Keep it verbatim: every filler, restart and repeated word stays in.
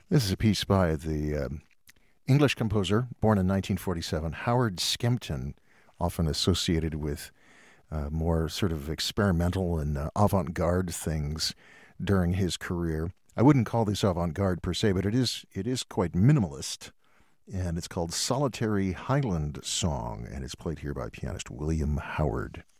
This is a piece by the um, English composer, born in nineteen forty-seven, Howard Skempton, often associated with uh, more sort of experimental and uh, avant garde things during his career. I wouldn't call this avant garde per se, but it is it is quite minimalist. And it's called Solitary Highland Song, and it's played here by pianist William Howard.